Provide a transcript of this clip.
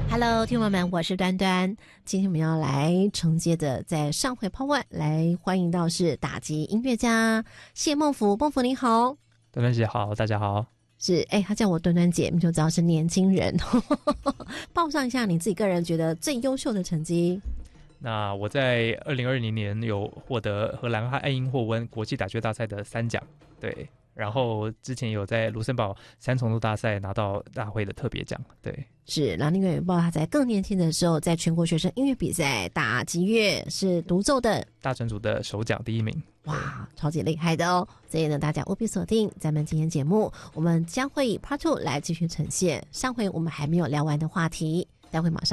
Hello， 听众朋友们，我是端端。今天我们要来承接的，在上回Part 1来欢迎到是打击音乐家谢孟福。孟福你好。 端端姐好，大家好。 是，他叫我端端姐，你就知道是年轻人。报上一下你自己个人觉得最优秀的成绩。 那我在2020年有获得荷兰爱因霍温国际打击大赛的3奖，对。然后之前有在卢森堡3重奏大赛拿到大会的特别奖，对。 是，然后另外有报他在更年轻的时候，在全国学生音乐比赛打击乐是独奏的大成组的首奖第1名。 哇，超级厉害的哦！所以呢，大家务必锁定咱们今天节目，我们将会以 Part 2来继续呈现上回我们还没有聊完的话题，待会马上。